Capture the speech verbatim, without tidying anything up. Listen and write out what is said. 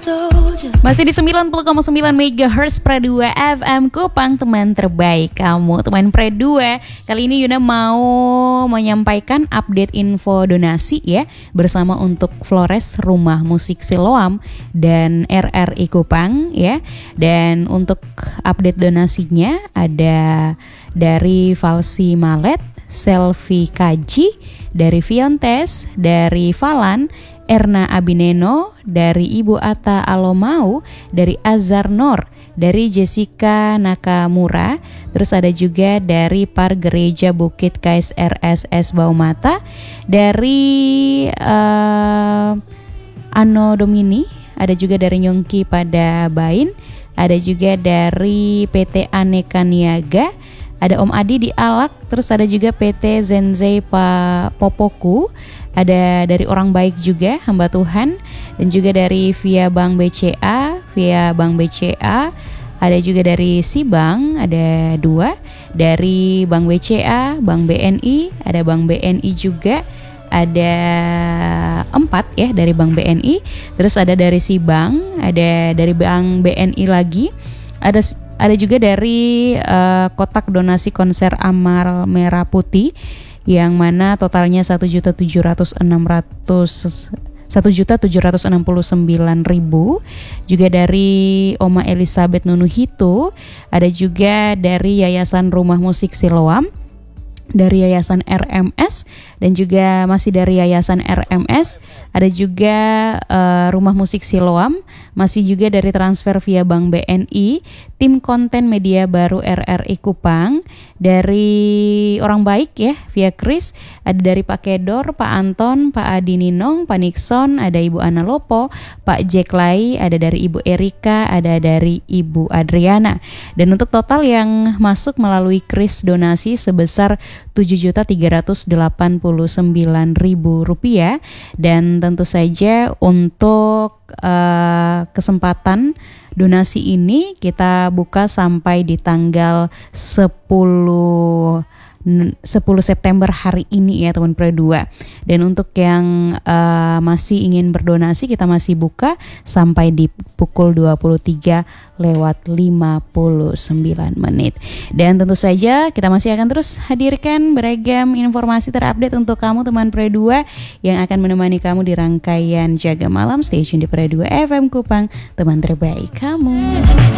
Masih di sembilan puluh koma sembilan megahertz Pre dua F M Kupang, teman terbaik kamu. Teman Pre dua, kali ini Yuna mau menyampaikan update info donasi ya, bersama untuk Flores Rumah Musik Siloam dan R R I Kupang ya. Dan untuk update donasinya ada dari Valsi Malet, Selvi Kaji, dari Fiontes, dari Falan, Erna Abineno, dari Ibu Ata Alomau, dari Azhar Nor, dari Jessica Nakamura, terus ada juga dari Par Gereja Bukit Kais R S S Baumata, dari uh, Ano Domini, ada juga dari Nyongki pada Bain, ada juga dari P T Aneka Niaga, ada Om Adi di Alak, terus ada juga P T Zenzei Pa Popoku, ada dari Orang Baik juga, hamba Tuhan, dan juga dari via Bank B C A, via Bank B C A, ada juga dari Sibang, ada dua, dari Bank B C A, Bank B N I, ada Bank B N I juga, ada empat ya dari Bank B N I, terus ada dari Sibang, ada dari Bank B N I lagi, ada ada juga dari uh, kotak donasi konser Amar Merah Putih, yang mana totalnya satu juta tujuh ratus enam ratus satu juta tujuh ratus enam puluh sembilan ribu, juga dari Oma Elizabeth Nunuhitu, ada juga dari Yayasan Rumah Musik Siloam, dari Yayasan R M S, dan juga masih dari Yayasan R M S, ada juga uh, Rumah Musik Siloam, masih juga dari transfer via Bank B N I, tim konten media baru R R I Kupang, dari Orang Baik ya via Kris, ada dari Pak Kedor, Pak Anton, Pak Adi Ninong, Pak Nixon, ada Ibu Ana Lopo, Pak Jack Lai, ada dari Ibu Erika, ada dari Ibu Adriana. Dan untuk total yang masuk melalui Kris donasi sebesar tujuh juta tiga ratus delapan puluh sembilan ribu rupiah. Dan tentu saja untuk uh, kesempatan donasi ini kita buka sampai di tanggal sepuluh September hari ini ya teman Pre dua. Dan untuk yang uh, masih ingin berdonasi, kita masih buka sampai di pukul dua puluh tiga lewat lima puluh sembilan menit. Dan tentu saja kita masih akan terus hadirkan beragam informasi terupdate untuk kamu teman Pre dua, yang akan menemani kamu di rangkaian Jaga Malam Station di Pre dua F M Kupang, teman terbaik kamu.